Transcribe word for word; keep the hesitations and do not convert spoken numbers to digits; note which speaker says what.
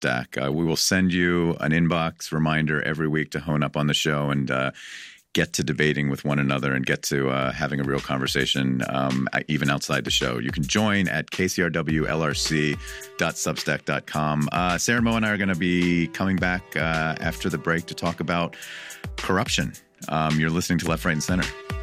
Speaker 1: Substack. Uh, we will send you an inbox reminder every week to hone up on the show and uh, get to debating with one another and get to uh, having a real conversation um, even outside the show. You can join at k c r w l r c dot substack dot com. Uh, Sarah Moe and I are going to be coming back uh, after the break to talk about corruption. Um, you're listening to Left, Right, and Center.